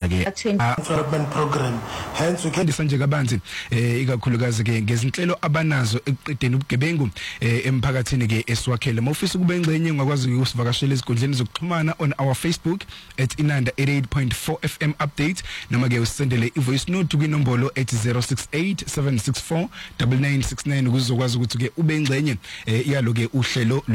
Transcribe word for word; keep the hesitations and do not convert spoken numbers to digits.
ke development program hence we can ndisanje kabanzi eh ikakhulukazi ke ngezinhlelo abanazo eqedeni ubugebengu eh emphakathini ke eswakhele mawufisa kube ingcenye ungakwazi ukusivakashela ezigondleni zokuxhumana on our Facebook at Inanda eighty-eight point four F M update noma ke usendele ivoice note kwinombolo eight zero six eight seven six four nine nine six nine ukuzokwazi ukuthi ke ube ingcenye eh iyalo ke uhlelo